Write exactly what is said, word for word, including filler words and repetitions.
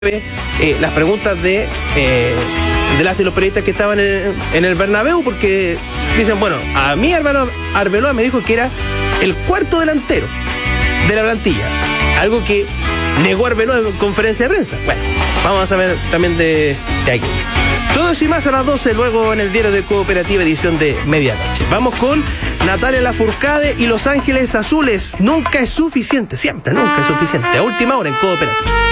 Eh, las preguntas de, eh, de las y los periodistas que estaban en, en el Bernabéu, porque dicen, bueno, a mí Arbeloa, Arbeloa me dijo que era el cuarto delantero de la plantilla, algo que negó Arbeloa en conferencia de prensa. Bueno, vamos a saber también de, de aquí. Todo eso y más a las doce, luego en el diario de Cooperativa, edición de medianoche. Vamos con Natalia Lafourcade y Los Ángeles Azules. Nunca es suficiente, siempre, nunca es suficiente. A última hora en Cooperativa.